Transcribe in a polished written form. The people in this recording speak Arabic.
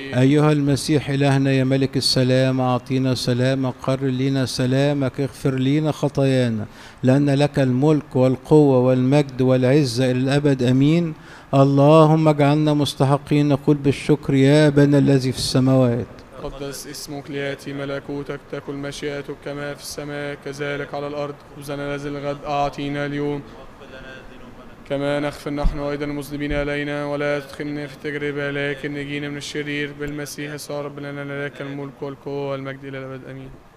أيها المسيح إلهنا يا ملك السلام، أعطينا سلامك، قرر لنا سلامك، اغفر لنا خطايانا، لأن لك الملك والقوة والمجد والعزة إلى الأبد، أمين. اللهم اجعلنا مستحقين نقول بالشكر يا أبانا الذي في السماوات. قدس اسمك، ليأتي ملكوتك، تكن مشيئتك كما في السماء كذلك على الأرض. خبزنا الذي الغد أعطينا اليوم، كما نغفر نحن أيضا المذنبين إلينا، ولا تدخلنا في التجربة لكن نجينا من الشرير. بالمسيح يسوع ربنا لنا لك الملك والقوة والمجد إلى الأبد، آمين.